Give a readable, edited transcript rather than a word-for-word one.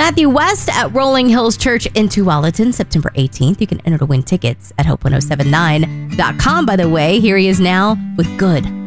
Matthew West at Rolling Hills Church in Tualatin, September 18th. You can enter to win tickets at hope1079.com. By the way, here he is now with Good.